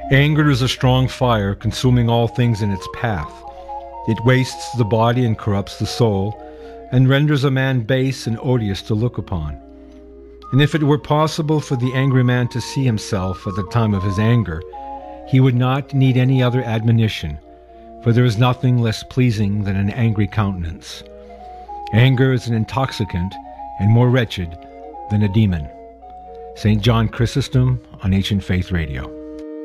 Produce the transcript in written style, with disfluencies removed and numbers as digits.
Anger is a strong fire, consuming all things in its path. It wastes the body and corrupts the soul, and renders a man base and odious to look upon. And if it were possible for the angry man to see himself at the time of his anger, he would not need any other admonition, for there is nothing less pleasing than an angry countenance. Anger is an intoxicant and more wretched than a demon. St. John Chrysostom on Ancient Faith Radio.